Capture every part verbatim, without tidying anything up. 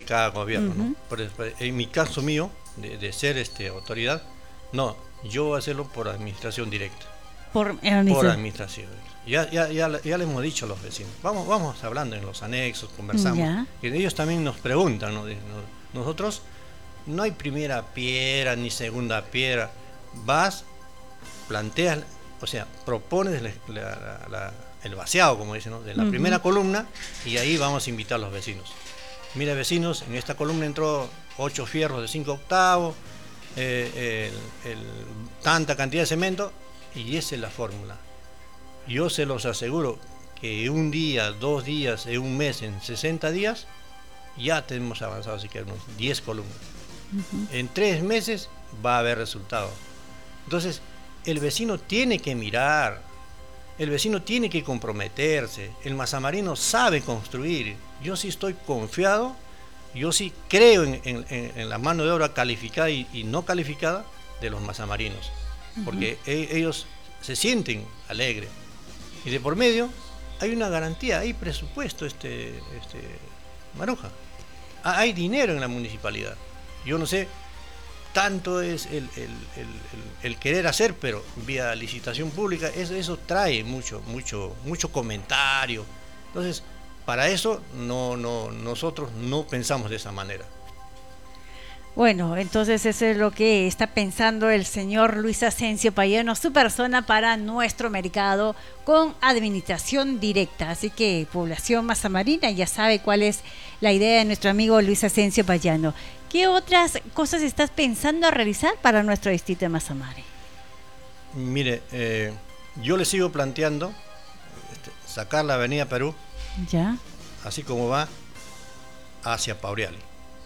cada gobierno, Uh-huh. ¿no? Por, en mi caso mío, de, de ser este, autoridad, no, yo voy a hacerlo por administración directa. Por Por administración. administración. Ya, ya, ya, ya le hemos dicho a los vecinos. Vamos, vamos hablando en los anexos, conversamos. Ya. Y ellos también nos preguntan, ¿no? Nosotros no hay primera piedra ni segunda piedra. Vas, planteas, o sea, propones la, la, la, el vaciado, como dicen, ¿no? De la uh-huh. primera columna, y ahí vamos a invitar a los vecinos. Mira, vecinos, en esta columna entró ocho fierros de cinco octavos, eh, el, el, tanta cantidad de cemento, y esa es la fórmula. Yo se los aseguro que un día, dos días, en un mes, en sesenta días, ya tenemos avanzado, así que unos diez columnas. Uh-huh. En tres meses va a haber resultados. Entonces, el vecino tiene que mirar, el vecino tiene que comprometerse, el mazamarino sabe construir. Yo sí estoy confiado, yo sí creo en, en, en la mano de obra calificada y, y no calificada de los mazamarinos, uh-huh. porque e- ellos se sienten alegres. Y de por medio hay una garantía, hay presupuesto, este, este Maruja. Hay dinero en la municipalidad. Yo no sé, tanto es el, el, el, el, el querer hacer, pero vía licitación pública, eso, eso trae mucho, mucho, mucho comentario. Entonces, para eso no, no, nosotros no pensamos de esa manera. Bueno, entonces eso es lo que está pensando el señor Luis Asensio Payano, su persona para nuestro mercado con administración directa. Así que población mazamarina ya sabe cuál es la idea de nuestro amigo Luis Asensio Payano. ¿Qué otras cosas estás pensando realizar para nuestro distrito de Mazamare? Mire, eh, yo le sigo planteando este, sacar la avenida Perú, ya, así como va, hacia Pauriali.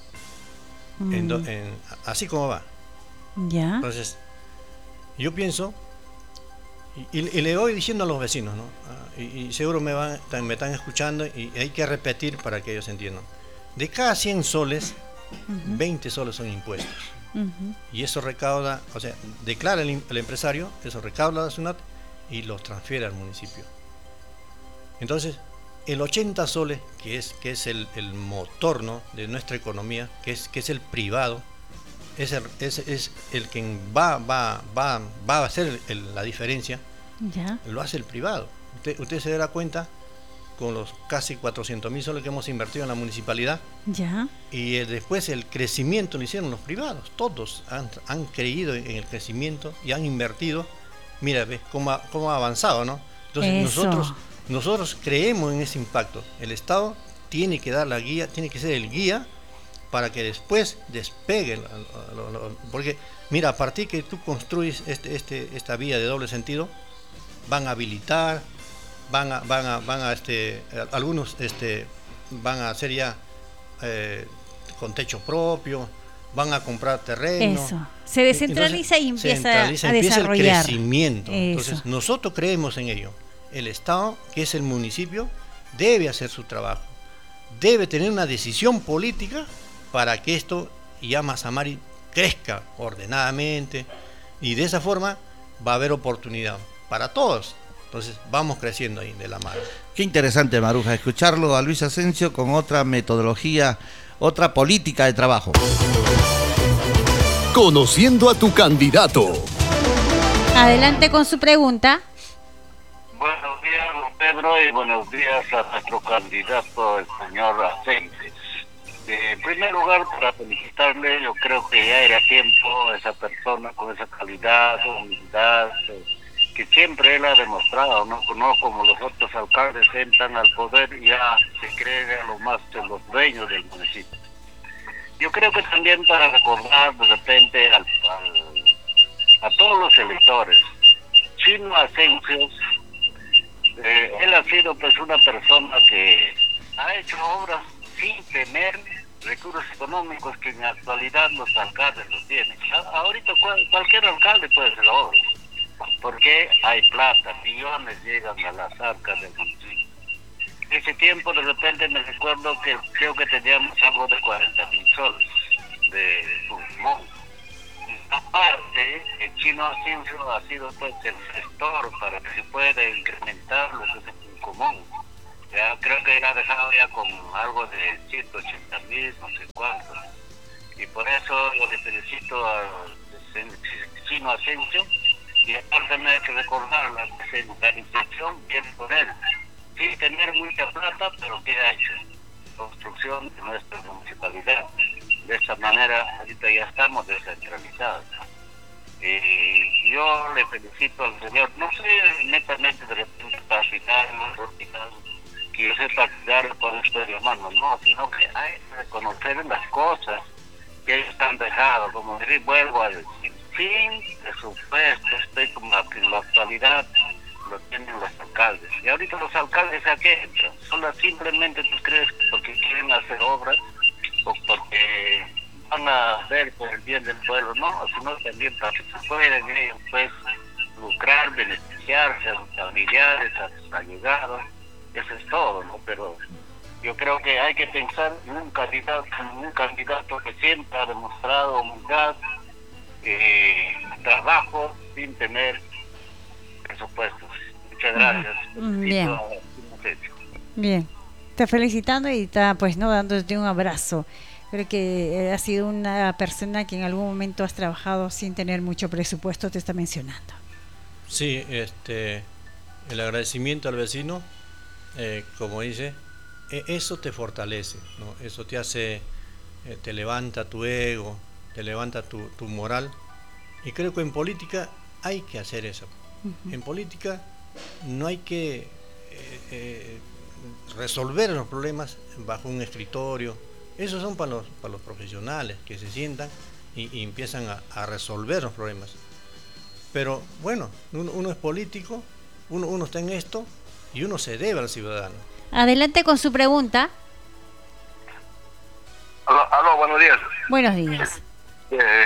En do, en, así como va. Ya. Entonces, yo pienso, y, y, y le voy diciendo a los vecinos, ¿no? Y, y seguro me, van, me están escuchando, y hay que repetir para que ellos entiendan. De cada cien soles, uh-huh. veinte soles son impuestos. Uh-huh. Y eso recauda, o sea, declara el, el empresario, eso recauda la SUNAT y los transfiere al municipio. Entonces, el ochenta soles, que es, que es el, el motor, ¿no? de nuestra economía, que es, que es el privado, es el, es, es el que va, va, va, va a hacer el, la diferencia, ya. Lo hace el privado. Usted, usted se dará cuenta con los casi cuatrocientos mil soles que hemos invertido en la municipalidad, ya. y eh, después el crecimiento lo hicieron los privados, todos han, han creído en el crecimiento y han invertido. Mira, ves cómo ha, cómo ha avanzado, ¿no? Entonces Eso. nosotros Nosotros creemos en ese impacto. El Estado tiene que dar la guía, tiene que ser el guía para que después despegue. Porque, mira, a partir que tú construyes este, este, esta vía de doble sentido, van a habilitar, van a, van a, van a este, algunos este, van a hacer ya eh, con techo propio, van a comprar terreno. Eso. Se descentraliza. Entonces, y empieza, centraliza, a empieza desarrollar. el crecimiento. Eso. Entonces, nosotros creemos en ello. El Estado, que es el municipio, debe hacer su trabajo, debe tener una decisión política para que esto ya Mazamare crezca ordenadamente, y de esa forma va a haber oportunidad para todos. Entonces vamos creciendo ahí de la mano. Qué interesante, Maruja, escucharlo a Luis Asensio con otra metodología, otra política de trabajo. Conociendo a tu candidato. Adelante con su pregunta. Buenos días, don Pedro, y buenos días a nuestro candidato, el señor Asensio. En primer lugar, para felicitarle, yo creo que ya era tiempo esa persona con esa calidad, humildad, eh, que siempre él ha demostrado, ¿no? No como los otros alcaldes entran al poder y ya se creen a lo más de los dueños del municipio. Yo creo que también para recordar de repente al, al, a todos los electores, Chino Asensio, Eh, él ha sido pues una persona que ha hecho obras sin tener recursos económicos que en la actualidad los alcaldes los tienen. A- ahorita cual, cualquier alcalde puede hacer obras, porque hay plata, millones llegan a las arcas del municipio. Ese tiempo de repente me recuerdo que creo que teníamos algo de cuarenta mil soles de pulmón. Aparte, el Chino Asensio ha sido pues el gestor para que se pueda incrementar lo que es el común. Ya creo que ha dejado ya con algo de ciento ochenta mil, no sé cuánto. Y por eso yo le felicito al Chino Asensio, y aparte me hay que recordar la descentralización viene por él, sin tener mucha plata, pero ¿qué ha hecho? Construcción de nuestra municipalidad. De esta manera ahorita ya estamos descentralizados. Y yo le felicito al señor, no sé netamente de repente para final, que yo sepa dar por esto de manos, no, sino que hay que reconocer las cosas que ellos han dejado, como decir, vuelvo al fin presupuesto, estoy como la, en la actualidad lo tienen los alcaldes. Y ahorita los alcaldes a qué entran, solo simplemente tú crees que porque quieren hacer obras o porque van a ver por el bien del pueblo, no, sino también para que se puedan ellos pues lucrar, beneficiarse a sus familiares, a sus allegados, eso es todo, ¿no? Pero yo creo que hay que pensar en un candidato, en un candidato que siempre ha demostrado humildad, eh, trabajo sin tener presupuestos. Muchas gracias. Bien. Bien. Está felicitando y está pues no dándote un abrazo. Creo que ha sido una persona que en algún momento has trabajado sin tener mucho presupuesto, te está mencionando. Sí, este, el agradecimiento al vecino, eh, como dice, eh, eso te fortalece, ¿no? Eso te hace, eh, te levanta tu ego, te levanta tu, tu moral. Y creo que en política hay que hacer eso. Uh-huh. En política no hay que eh, eh, resolver los problemas bajo un escritorio. Esos son para los, para los profesionales que se sientan y, y empiezan a, a resolver los problemas. Pero bueno, uno, uno es político, uno, uno está en esto y uno se debe al ciudadano. Adelante con su pregunta. Aló, aló, buenos días. Buenos días. Eh,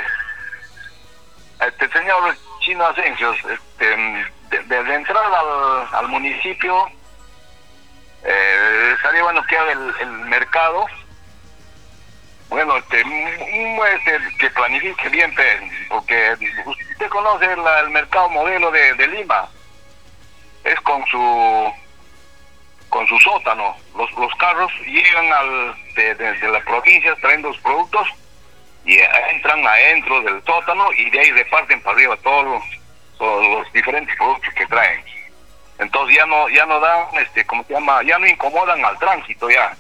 este señor Chino Asensio, este, desde de entrar al, al municipio, eh, estaría bueno que haga el, el mercado. Bueno, este, este, que planifique bien, porque usted conoce la, el mercado modelo de, de Lima, es con su con su sótano. Los, los carros llegan al de, de, de la provincia trayendo los productos y entran adentro del sótano y de ahí reparten para arriba todos los, todos los diferentes productos que traen. Entonces ya no ya no dan, este, ¿cómo se llama? Ya no incomodan al tránsito ya.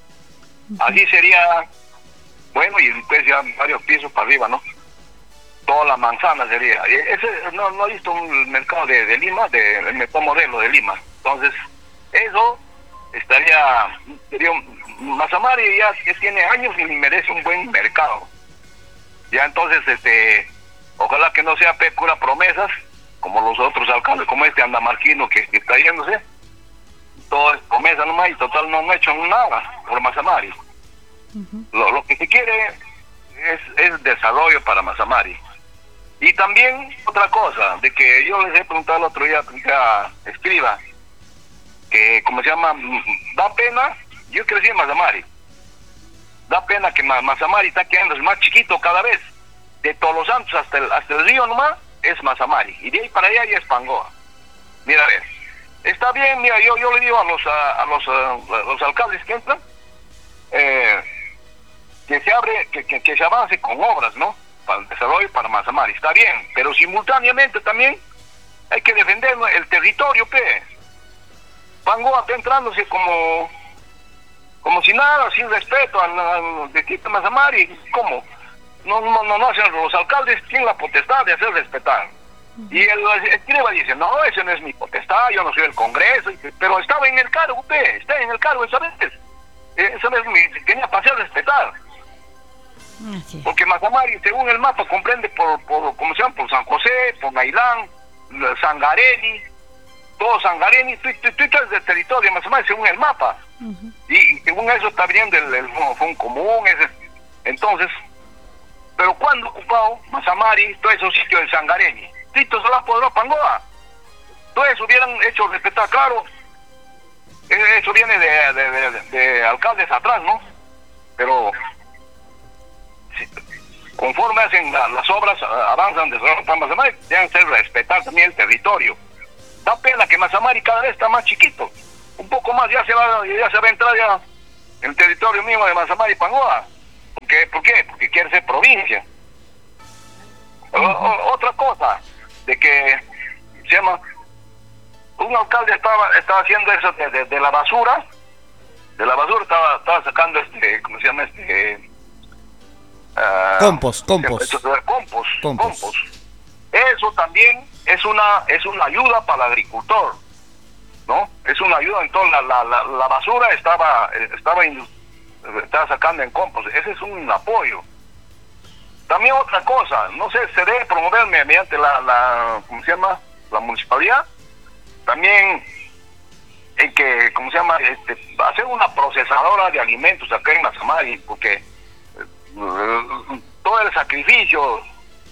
Así sería. Bueno, y después ya varios pisos para arriba, ¿no? Toda la manzana sería. Ese, no, no he visto un mercado de, de Lima, de, el mercado modelo de Lima. Entonces, eso estaría... sería Mazamari ya, ya tiene años y merece un buen mercado. Ya entonces, este ojalá que no sea pura promesas, como los otros alcaldes, como este andamarquino que, que está yéndose. Todo es promesa nomás y total no, no ha hecho nada por Mazamari. Uh-huh. Lo, lo que se quiere es, es desarrollo para Mazamari. Y también otra cosa, de que yo les he preguntado el otro día a Escriba, que como se llama, da pena, yo crecí en Mazamari, da pena que Mazamari está quedando más chiquito cada vez, de Todos los Santos hasta el, hasta el río nomás, es Mazamari, y de ahí para allá ya es Pangoa. Mira, a ver, está bien, mira, yo, yo le digo a los, a, a los, a, a los alcaldes que entran, eh, que se abre, que, que, que se avance con obras, ¿no? Para el desarrollo, para Mazamari, está bien, pero simultáneamente también hay que defender el territorio, pe. Pangoa está entrándose como como si nada, sin respeto al, al distrito de Mazamari. ¿Cómo? No, no, no, no hacen, los alcaldes tienen la potestad de hacer respetar. Y el Escriba dice, no, ese no es mi potestad, yo no soy del Congreso, pero estaba en el cargo, pe, está en el cargo esa vez. Esa vez me tenía para hacer respetar. Sí. Porque Mazamari, según el mapa, comprende por, por, ¿cómo se llama? Por San José, por Nailán, Sangareni, todo Sangareni, tú, tú, tú estás del territorio de Mazamari según el mapa. Uh-huh. y, y según eso está viniendo el, el fondo común, ese. Entonces, pero cuando ocupado Mazamari, todos esos sitios de Sangareni, Tito se la podrá Pangoa, todo eso hubieran hecho respetar, claro, eso viene de, de, de, de, de alcaldes atrás, ¿no? Pero conforme hacen la, las obras, avanzan desde Mazamari, deben ser respetar también el territorio. Da pena que Mazamari cada vez está más chiquito. un poco más ya se va, ya se va a entrar ya en el territorio mismo de Mazamari y Pangoa. ¿Por qué? ¿Por qué? Porque quiere ser provincia. O, o, otra cosa, de que se llama, un alcalde estaba estaba haciendo eso de, de, de la basura, de la basura estaba estaba sacando este, ¿cómo se llama este? Uh, compost, compost. compost, compost. Eso también es una es una ayuda para el agricultor, ¿no? Es una ayuda. Entonces la la, la, la basura estaba estaba estaba sacando en compost. Ese es un apoyo. También otra cosa, no sé, se debe promover mediante la, la ¿cómo se llama? La municipalidad. También en que, ¿cómo se llama? Este, hacer una procesadora de alimentos acá en Mazamari, porque uh, todo el sacrificio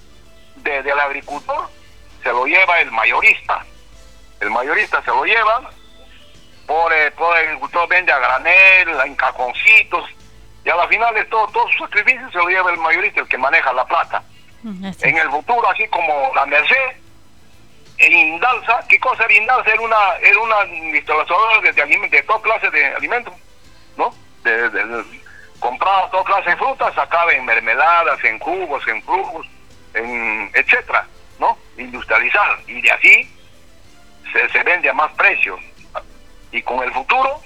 de, del agricultor se lo lleva el mayorista. El mayorista se lo lleva, por, eh, por el agricultor vende a granel, en cajoncitos, y a la final de todo, todo su sacrificio se lo lleva el mayorista, el que maneja la plata. Así. En el futuro, así como la Merced, en Indalza, ¿qué cosa era Indalza? Era una, era una instaladora de, de alimentos, de toda clase de alimentos, ¿no? De, de, de, compraba toda clase de frutas, sacaba en mermeladas, en jugos, en frugos, en etcétera, ¿no? Industrializar, y de así se, se vende a más precio. Y con el futuro,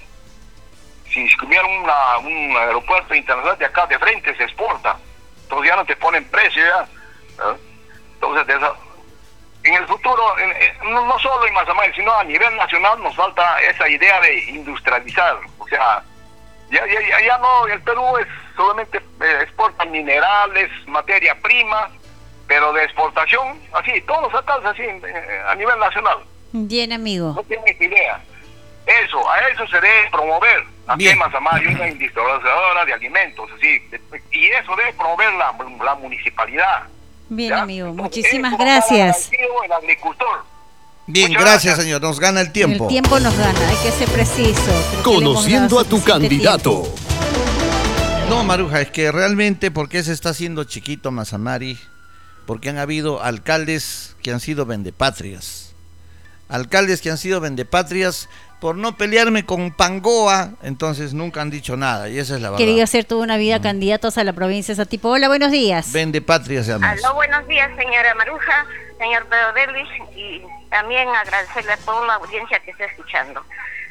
si hubiera una, un aeropuerto internacional de acá de frente, se exporta. Entonces ya no te ponen precio ya, ¿no? Entonces de esa, en el futuro, en, en, no, no solo en Mazamari, sino a nivel nacional nos falta esa idea de industrializar. O sea, ya, ya, ya no, el Perú es solamente eh, exporta minerales, materia prima, pero de exportación, así, todos los alcaldes así, eh, a nivel nacional. Bien, amigo. No tienes idea. Eso, a eso se debe promover. Aquí en Mazamari una industrializadora de alimentos, así, y eso debe promover la, la municipalidad. Bien, ¿ya? amigo, Entonces, muchísimas gracias. El agricultor. Bien, Muchas gracias, gracias, señor. Nos gana el tiempo. El tiempo nos gana, hay que ser preciso. Creo que le hemos Conociendo dado a tu suficiente candidato. tiempo. No, Maruja, es que realmente, ¿por qué se está haciendo chiquito Mazamari? Porque han habido alcaldes que han sido vendepatrias. Alcaldes que han sido vendepatrias por no pelearme con Pangoa, entonces nunca han dicho nada, y esa es la verdad. Quería hacer toda una vida candidatos a la provincia de Satipo. Hola, buenos días. Vendepatrias, además. Aló, buenos días, señora Maruja, señor Pedro Dervis, y también agradecerle a toda la audiencia que está escuchando.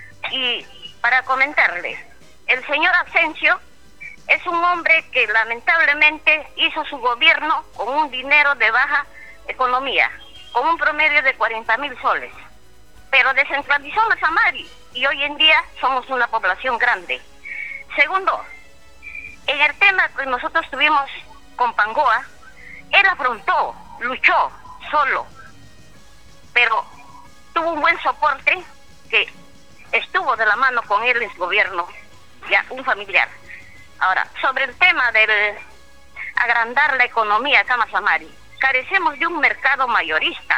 Y para comentarles, el señor Asensio es un hombre que lamentablemente hizo su gobierno con un dinero de baja economía, con un promedio de cuarenta mil soles, pero descentralizó Mazamari y hoy en día somos una población grande. Segundo, en el tema que nosotros tuvimos con Pangoa, él afrontó, luchó solo, pero tuvo un buen soporte que estuvo de la mano con él en su gobierno, ya un familiar. Ahora, sobre el tema del agrandar la economía acá en Mazamari, carecemos de un mercado mayorista.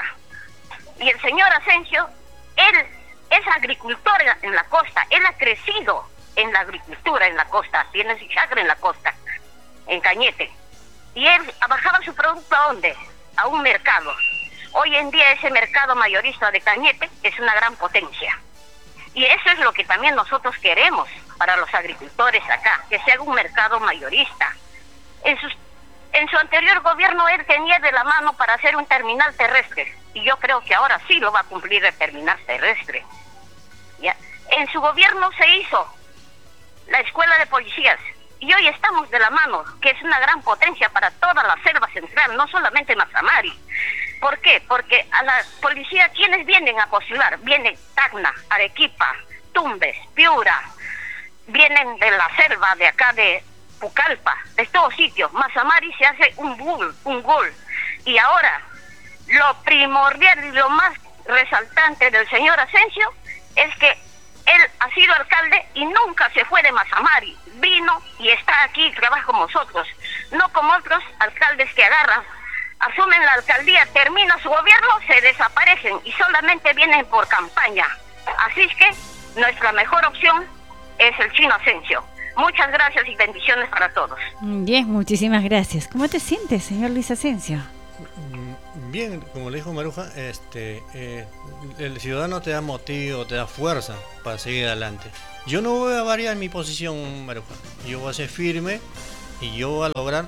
Y el señor Asensio, él es agricultor en la costa, él ha crecido en la agricultura en la costa, tiene su chacra en la costa, en Cañete. Y él bajaba su producto ¿a dónde? A un mercado. Hoy en día ese mercado mayorista de Cañete es una gran potencia. Y eso es lo que también nosotros queremos para los agricultores acá, que sea un mercado mayorista. En, sus, en su anterior gobierno él tenía de la mano para hacer un terminal terrestre, y yo creo que ahora sí lo va a cumplir el terminal terrestre. ¿Ya? En su gobierno se hizo la escuela de policías, y hoy estamos de la mano, que es una gran potencia para toda la selva central, no solamente Mazamari. ¿Por qué? Porque a la policía, ¿quiénes vienen a postular? Vienen Tacna, Arequipa, Tumbes, Piura, vienen de la selva de acá de Pucallpa, de todos sitios. Mazamari se hace un gol, un gol. Y ahora, lo primordial y lo más resaltante del señor Asensio es que él ha sido alcalde y nunca se fue de Mazamari. Vino y está aquí y trabaja con nosotros. No como otros alcaldes que agarran, asumen la alcaldía, termina su gobierno, se desaparecen y solamente vienen por campaña. Así es que nuestra mejor opción es el Chino Asensio. Muchas gracias y bendiciones para todos. Bien, muchísimas gracias. ¿Cómo te sientes, señor Luis Asensio? bien, como le dijo Maruja, este, eh, el ciudadano te da motivo, te da fuerza para seguir adelante. Yo no voy a variar mi posición, Maruja. Yo voy a ser firme y yo voy a lograr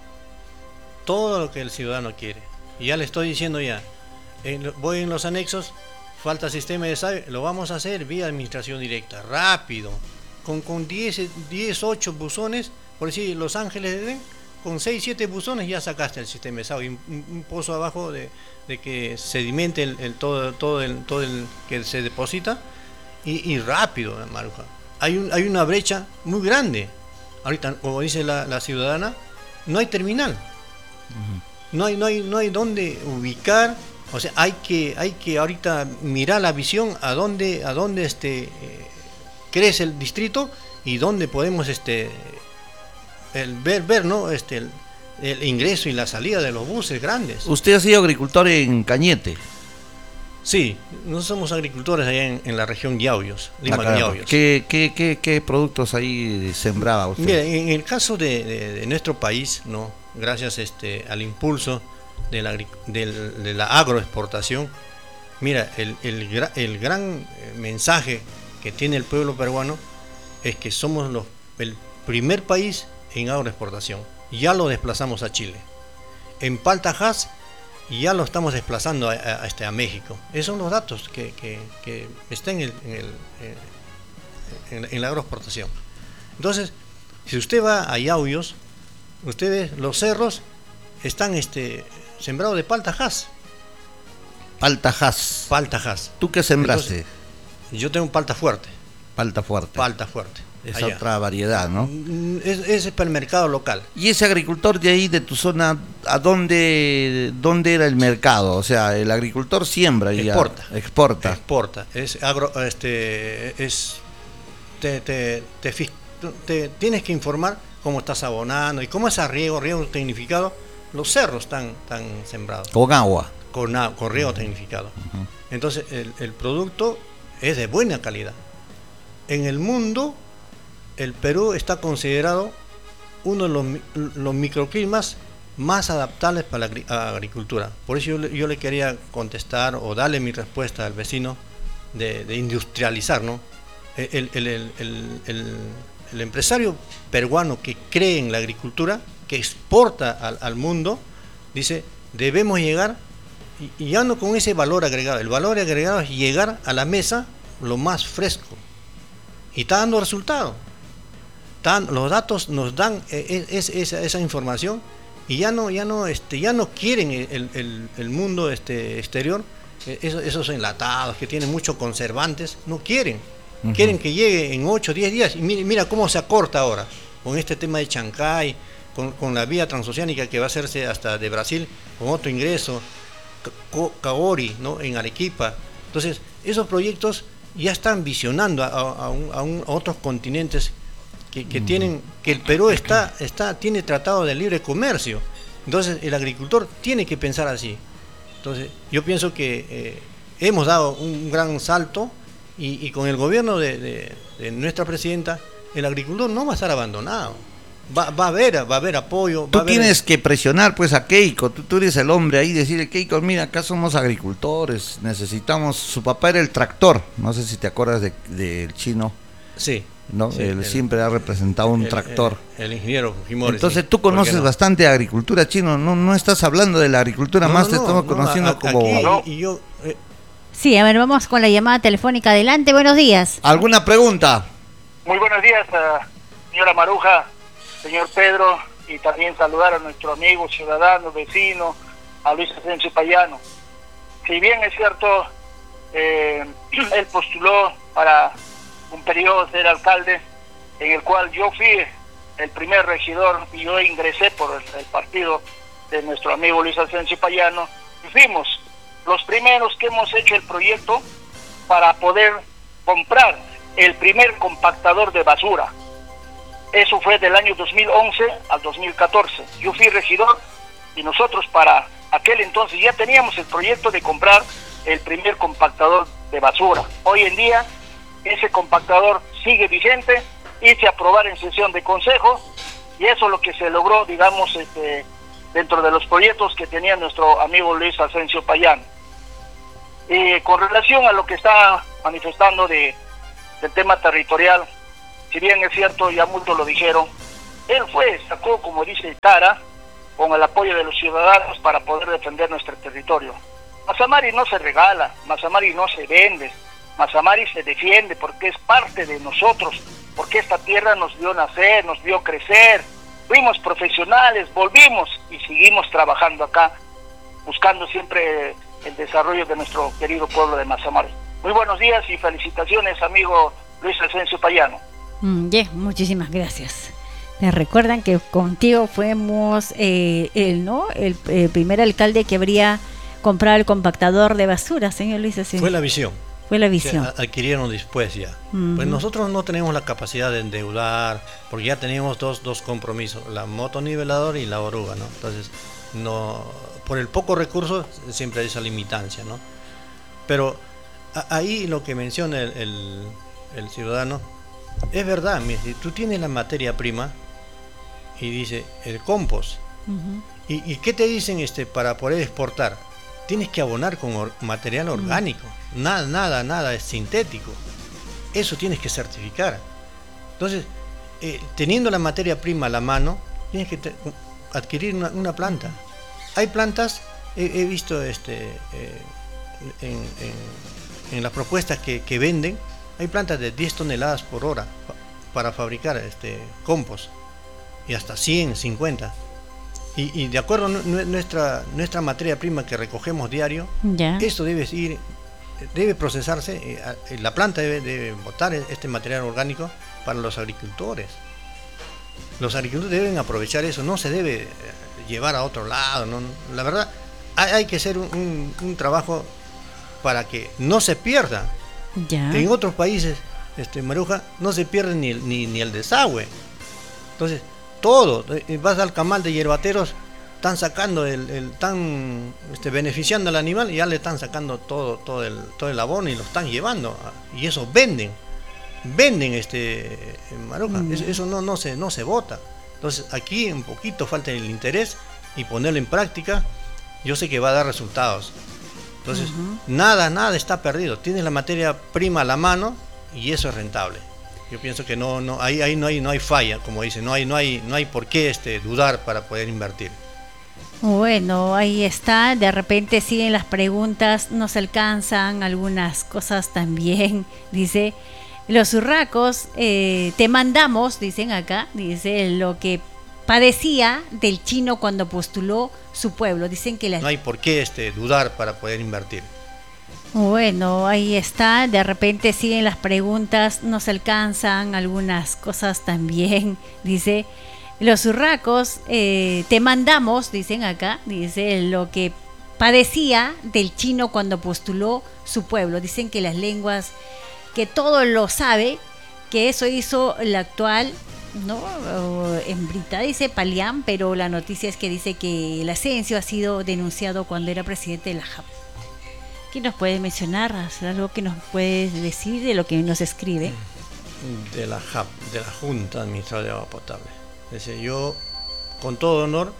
todo lo que el ciudadano quiere. Y ya le estoy diciendo ya, en, voy en los anexos, falta sistema de S A B, lo vamos a hacer vía administración directa, rápido, con, con diez, diez, ocho buzones, por decir Los Ángeles de Edén, con seis, siete buzones ya sacaste el sistema de S A B, un, un pozo abajo de, de que sedimente el, el, todo, todo, el, todo el que se deposita, y, y rápido, Maruja. Hay, un, hay una brecha muy grande. Ahorita, como dice la, la ciudadana, no hay terminal. Uh-huh. No hay, no hay, no hay dónde ubicar. O sea, hay que, hay que ahorita mirar la visión a dónde, a dónde este, eh, crece el distrito y dónde podemos este, el ver, ver, ¿no? Este, el, el ingreso y la salida de los buses grandes. Usted ha sido agricultor en Cañete. Sí, nosotros somos agricultores allá en, en la región Yauyos, Lima ah, Yauyos. ¿Qué, qué, qué, ¿Qué productos ahí sembraba usted? Mira, en el caso de, de, de nuestro país, ¿no? Gracias este, al impulso de la, de, de la agroexportación, mira, el, el, el gran mensaje que tiene el pueblo peruano es que somos los, el primer país en agroexportación. Ya lo desplazamos a Chile. En Paltajás ya lo estamos desplazando a, a, a, este, a México. Esos son los datos que, que, que están en, el, en, el, en, en la agroexportación. Entonces, si usted va a Yauyos, ustedes, los cerros están este, sembrados de paltajás. Paltajás. Paltajás. ¿Tú qué sembraste? Entonces, yo tengo palta fuerte. Palta fuerte. Palta fuerte. Es allá. Otra variedad, ¿no? Es, es para el mercado local. ¿Y ese agricultor de ahí, de tu zona, a dónde, dónde era el mercado? O sea, el agricultor siembra y exporta. Ya, exporta. Exporta. Es agro, este, es, te, te, te, te, te tienes que informar cómo estás abonando y cómo es a riego, riego tecnificado. Los cerros están, están sembrados. Con agua. Con, con riego uh-huh. tecnificado. Uh-huh. Entonces, el, el producto es de buena calidad. En el mundo, el Perú está considerado uno de los, los microclimas más adaptables para la agri- agricultura. Por eso yo, yo le quería contestar o darle mi respuesta al vecino de, de industrializar, ¿no? El, el, el, el, el, el empresario peruano que cree en la agricultura, que exporta al, al mundo, dice, debemos llegar, y, y ya no con ese valor agregado. El valor agregado es llegar a la mesa lo más fresco. Y está dando resultados. Los datos nos dan es, es, esa, esa información y ya no ya no este ya no quieren el, el, el mundo este exterior, esos, esos enlatados que tienen muchos conservantes, no quieren. Uh-huh. Quieren que llegue en ocho, diez días y mira, mira cómo se acorta ahora con este tema de Chancay, con, con la vía transoceánica que va a hacerse hasta de Brasil con otro ingreso, Caori, ¿no? En Arequipa. Entonces, esos proyectos ya están visionando a, a, un, a, un, a otros continentes que, que tienen, que el Perú está, está, tiene tratado de libre comercio. Entonces el agricultor tiene que pensar así. Entonces yo pienso que eh, hemos dado un gran salto y, y con el gobierno de, de, de nuestra presidenta, el agricultor no va a estar abandonado. Va, va a haber, va a haber apoyo. Tú va a haber... tienes que presionar pues a Keiko, tú, tú eres el hombre ahí, decirle, Keiko, mira, acá somos agricultores, necesitamos, su papá era el tractor, no sé si te acuerdas del de, de chino. Sí. ¿No? Sí, él el, siempre ha representado un el, tractor. El, el ingeniero Fujimori. Entonces tú conoces no? bastante de agricultura, chino, no, no estás hablando de la agricultura, no, más no, te estamos no, conociendo a, como... Aquí, y yo, eh... Sí, a ver, vamos con la llamada telefónica. Adelante, buenos días. ¿Alguna pregunta? Muy buenos días, uh, señora Maruja, señor Pedro, y también saludar a nuestro amigo, ciudadano, vecino, a Luis Asensio Payano. Si bien es cierto, eh, él postuló para un periodo de ser alcalde, en el cual yo fui el primer regidor y yo ingresé por el, el partido de nuestro amigo Luis Asensio Payano, y fuimos los primeros que hemos hecho el proyecto para poder comprar el primer compactador de basura. Eso fue del año dos mil once al dos mil catorce. Yo fui regidor y nosotros para aquel entonces ya teníamos el proyecto de comprar el primer compactador de basura. Hoy en día ese compactador sigue vigente, hice aprobar en sesión de consejo y eso es lo que se logró, digamos, este, dentro de los proyectos que tenía nuestro amigo Luis Asensio Payano. Eh, con relación a lo que está manifestando de, del tema territorial, si bien es cierto, ya muchos lo dijeron, él fue, sacó, como dice Tara, con el apoyo de los ciudadanos para poder defender nuestro territorio. Mazamari no se regala, Mazamari no se vende, Mazamari se defiende porque es parte de nosotros, porque esta tierra nos vio nacer, nos vio crecer, fuimos profesionales, volvimos y seguimos trabajando acá, buscando siempre el desarrollo de nuestro querido pueblo de Mazamari. Muy buenos días y felicitaciones, amigo Luis Asensio Payano. Mm, yeah, muchísimas gracias. Me recuerdan que contigo fuimos eh, el, ¿no? el, el primer alcalde que habría comprado el compactador de basura, señor Luis Asensio. Fue la visión. Fue la visión. Que adquirieron después ya. Uh-huh. Pues nosotros no tenemos la capacidad de endeudar, porque ya teníamos dos, dos compromisos, la motonivelador y la oruga, ¿no? Entonces, no, por el poco recurso siempre hay esa limitancia, ¿no? Pero a, ahí lo que menciona el, el, el ciudadano, es verdad, mira, si tú tienes la materia prima y dice el compost, uh-huh. ¿y, y qué te dicen este para poder exportar? Tienes que abonar con or- material orgánico, uh-huh. nada, nada, nada es sintético, eso tienes que certificar. Entonces, eh, teniendo la materia prima a la mano, tienes que te- adquirir una, una planta. Hay plantas, he, he visto este eh, en, en, en las propuestas que, que venden, hay plantas de diez toneladas por hora pa- para fabricar este compost, y hasta cien, cincuenta. Y, y de acuerdo a nuestra, nuestra materia prima que recogemos diario, ya. Esto debe ir, debe procesarse, eh, la planta debe, debe botar este material orgánico para los agricultores. Los agricultores deben aprovechar eso, no se debe llevar a otro lado. No, la verdad, hay, hay que hacer un, un, un trabajo para que no se pierda. Ya. En otros países, este, Maruja, no se pierde ni el, ni, ni el desagüe. Entonces, todo, vas al camal de hierbateros, están sacando el, el están este, beneficiando al animal y ya le están sacando todo, todo el, todo el abono y lo están llevando, y eso venden, venden este Maruja, mm. eso, eso no, no se, no se bota. Entonces aquí un poquito falta el interés y ponerlo en práctica, yo sé que va a dar resultados. Entonces, uh-huh. nada, nada está perdido, tienes la materia prima a la mano y eso es rentable. Yo pienso que no, no, ahí, ahí no hay, no hay falla, como dice, no hay, no hay, no hay por qué este, dudar para poder invertir. Bueno, ahí está. De repente siguen las preguntas, no se alcanzan algunas cosas también. Dice, los urracos, eh, te mandamos, dicen acá, dice lo que padecía del chino cuando postuló su pueblo. Dicen que la... no hay por qué este, dudar para poder invertir. Bueno, ahí está. De repente siguen las preguntas, no se alcanzan algunas cosas también. Dice, los urracos, eh, te mandamos, dicen acá, dice lo que padecía del chino cuando postuló su pueblo. Dicen que las lenguas, que todo lo sabe, que eso hizo la actual, ¿no? En Brita dice Palián, pero la noticia es que dice que el Asensio ha sido denunciado cuando era presidente de la J A P. ¿Qué nos puedes mencionar? ¿Algo que nos puedes decir de lo que nos escribe? De la J A P, de la Junta Administradora de Agua Potable. Es decir, yo, con todo honor,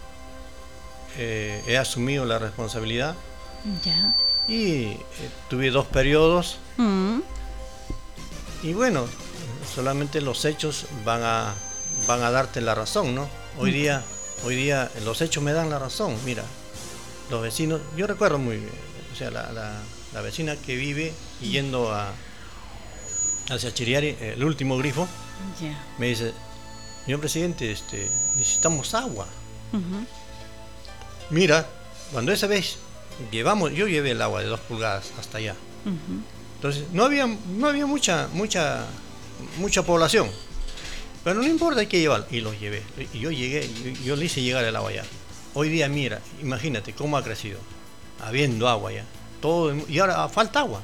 eh, he asumido la responsabilidad. Ya. Y eh, tuve dos periodos. Mm. Y bueno, solamente los hechos van a, van a darte la razón, ¿no? Hoy día, hoy día los hechos me dan la razón. Mira, los vecinos, yo recuerdo muy bien. O sea, la, la, la vecina que vive yendo a hacia Chiriari, el último grifo, yeah. me dice, señor presidente, este, necesitamos agua. Uh-huh. Mira, cuando esa vez llevamos, yo llevé el agua de dos pulgadas hasta allá. Uh-huh. Entonces, no había, no había mucha, mucha, mucha población. Pero no importa, hay que llevar. Y los llevé. Y yo llegué, yo, yo le hice llegar el agua allá. Hoy día, mira, imagínate cómo ha crecido. Habiendo agua ya, todo, y ahora falta agua.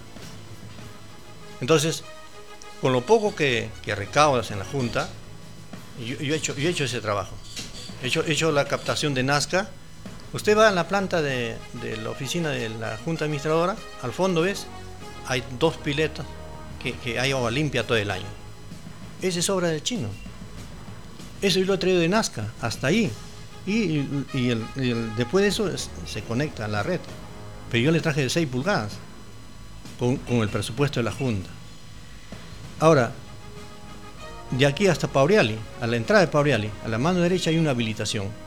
Entonces, con lo poco que, que recaudas en la Junta, yo, yo, he hecho, yo he hecho ese trabajo. He hecho, he hecho la captación de Nazca. Usted va a la planta de, de la oficina de la Junta Administradora, al fondo ves, hay dos piletas que, que hay agua limpia todo el año. Esa es obra del chino. Eso yo lo he traído de Nazca, hasta ahí. y, y, el, y el, después de eso es, se conecta a la red. Pero yo le traje de seis pulgadas con, con el presupuesto de la Junta. Ahora, de aquí hasta Pauriali, a la entrada de Pauriali, a la mano derecha hay una habilitación.